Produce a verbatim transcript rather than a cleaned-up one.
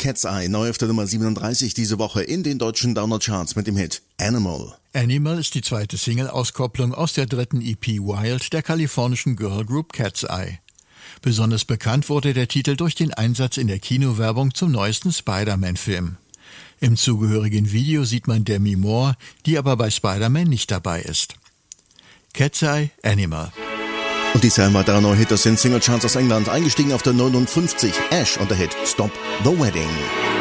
Cat's Eye neu auf der Nummer siebenunddreißig diese Woche in den deutschen Download-Charts mit dem Hit Animal. Animal ist die zweite Single-Auskopplung aus der dritten E P Wild der kalifornischen Girlgroup Cat's Eye. Besonders bekannt wurde der Titel durch den Einsatz in der Kinowerbung zum neuesten Spider-Man-Film. Im zugehörigen Video sieht man Demi Moore, die aber bei Spider-Man nicht dabei ist. Cat's Eye, Animal. Und dies ein weiterer neuer Hit aus den Singlecharts aus England, eingestiegen auf der neunundfünfzig, Ash und der Hit Stop the Wedding.